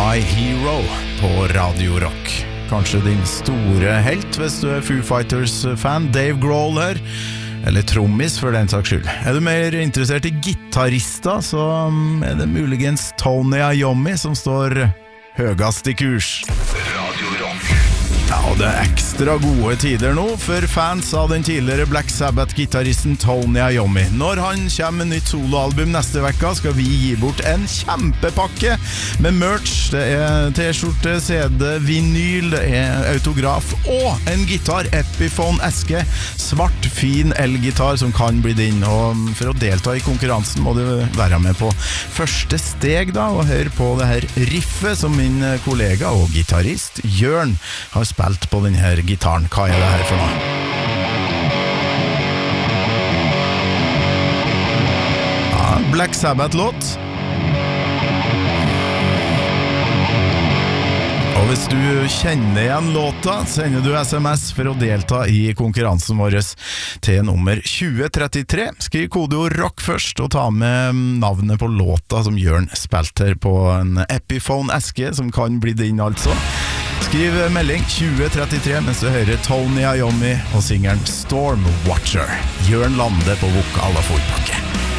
My Hero på Radio Rock. Kanskje din store helt hvis du Foo Fighters-fan, Dave Grohl her, eller trommis for den saks skyld. Du mer interessert i gitarister, så det muligens Tony Iommi som står høyest i kurs. Radio Rock. Ja, og det ekstra gode tider nå for fans av den tidligere Black Sabbath-gitaristen Tony Iommi. Når han kommer med nytt soloalbum neste vekka, skal vi gi bort en kjempepakke med merch. Det t-skjorte, CD, vinyl, det autograf og en gitar, Epiphone Eske. Svart, fin elgitar som kan bli din. Og for å delta i konkurransen må du være med på første steg da, og høre på det her riffet som min kollega og gitarist Jørn har spilt på denne gitaren. Hva det her for noe? Ja, Black Sabbath-låt. Og hvis du kjenner igjen låta, sender du SMS for å delta i konkurransen vår til nummer 2033. Skriv kodeord ROCK først, og ta med navnet på låta som Jørn spilte her på en Epiphone Eske, som kan bli din altså. Skriv melding 2033 mens du hører Tony Iommi og singeren Storm Watcher. Jørn Lande på vokal og fullpakke.